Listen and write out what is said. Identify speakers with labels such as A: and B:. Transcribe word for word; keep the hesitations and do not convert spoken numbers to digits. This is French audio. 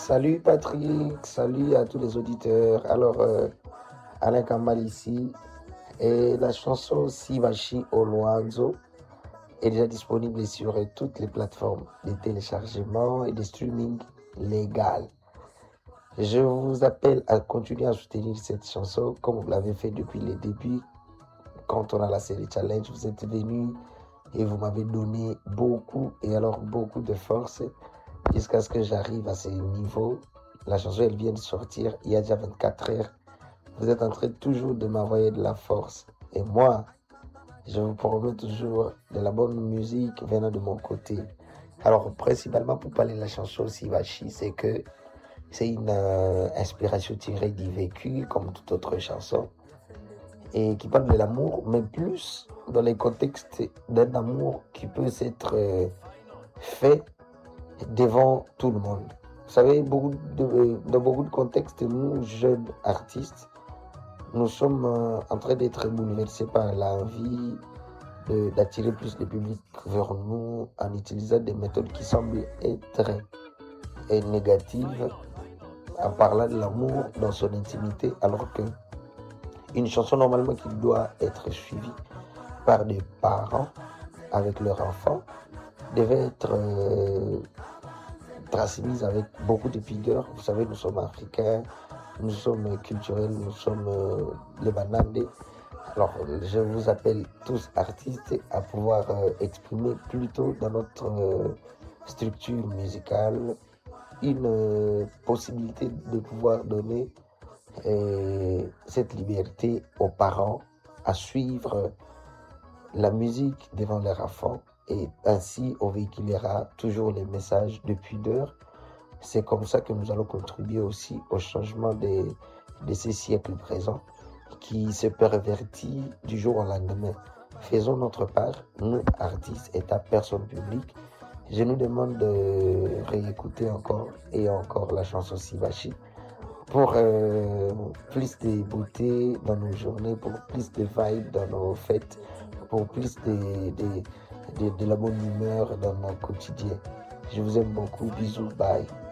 A: Salut Patrick, salut à tous les auditeurs. Alors, euh, Alain Kamal ici. Et la chanson Sivachi Oloanzo est déjà disponible sur euh, toutes les plateformes de téléchargement et de streaming légal. Je vous appelle à continuer à soutenir cette chanson comme vous l'avez fait depuis le début. Quand on a la série Challenge, vous êtes venus et vous m'avez donné beaucoup et alors beaucoup de force jusqu'à ce que j'arrive à ce niveau. La chanson, elle vient de sortir il y a déjà vingt-quatre heures. Vous êtes en train toujours de m'envoyer de la force. Et moi, je vous promets toujours de la bonne musique venant de mon côté. Alors, principalement pour parler de la chanson Sivachi, c'est que c'est une euh, inspiration tirée du vécu, comme toute autre chanson, et qui parle de l'amour, mais plus dans les contextes d'un amour qui peut s'être euh, fait devant tout le monde. Vous savez, beaucoup de, dans beaucoup de contextes, nous, jeunes artistes, nous sommes euh, en train d'être bouleversés par l'envie de- d'attirer plus de public vers nous en utilisant des méthodes qui semblent être euh, négatives, en parlant de l'amour dans son intimité, alors que une chanson normalement qui doit être suivie par des parents avec leurs enfants devait être euh, transmise avec beaucoup de vigueur. Vous savez, nous sommes africains, nous sommes culturels, nous sommes euh, les banandés. Alors, je vous appelle tous artistes à pouvoir euh, exprimer plutôt dans notre euh, structure musicale une euh, possibilité de pouvoir donner euh, cette liberté aux parents à suivre la musique devant leur enfant et ainsi on véhiculera toujours les messages de pudeur. C'est comme ça que nous allons contribuer aussi au changement de, de ces siècles présents qui se pervertit du jour au lendemain. Faisons notre part, nous artistes, État, personne publique. Je nous demande de réécouter encore et encore la chanson Sivachi pour euh, plus de beauté dans nos journées, pour plus de vibe dans nos fêtes, pour plus de, de, de, de la bonne humeur dans nos quotidiens. Je vous aime beaucoup. Bisous. Bye.